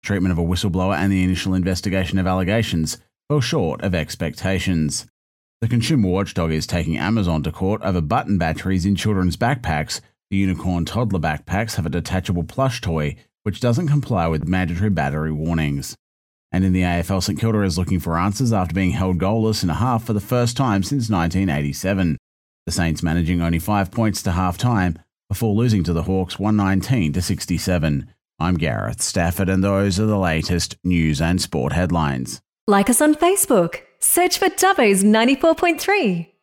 Treatment of a whistleblower and the initial investigation of allegations fell short of expectations. The consumer watchdog is taking Amazon to court over button batteries in children's backpacks. The unicorn toddler backpacks have a detachable plush toy, which doesn't comply with mandatory battery warnings. And in the AFL, St Kilda is looking for answers after being held goalless in a half for the first time since 1987. The Saints managing only 5 points to half-time before losing to the Hawks 119-67. I'm Gareth Stafford, and those are the latest news and sport headlines. Like us on Facebook. Search for Dubbo's 94.3.